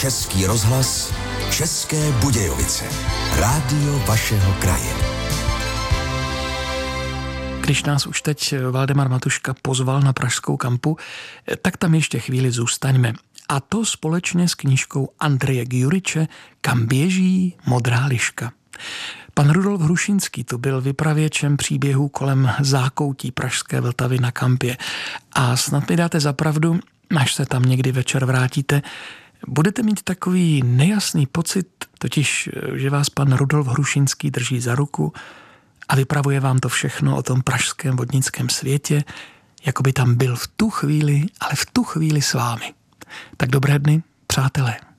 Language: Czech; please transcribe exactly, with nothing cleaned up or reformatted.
Český rozhlas, České Budějovice. Rádio vašeho kraje. Když nás už teď Valdemar Matuška pozval na pražskou kampu, tak tam ještě chvíli zůstaňme. A to společně s knížkou Andreje Gjuriče Kam běží modrá liška. Pan Rudolf Hrušinský to byl vypravěčem příběhů kolem zákoutí pražské Vltavy na kampě. A snad mi dáte za pravdu, až se tam někdy večer vrátíte, budete mít takový nejasný pocit, totiž, že vás pan Rudolf Hrušinský drží za ruku a vypravuje vám to všechno o tom pražském vodnickém světě, jako by tam byl v tu chvíli, ale v tu chvíli s vámi. Tak dobré dny, přátelé.